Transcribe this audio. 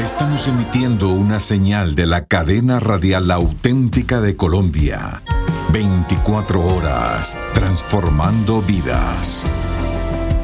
Estamos emitiendo una señal de la cadena radial auténtica de Colombia. 24 horas transformando vidas.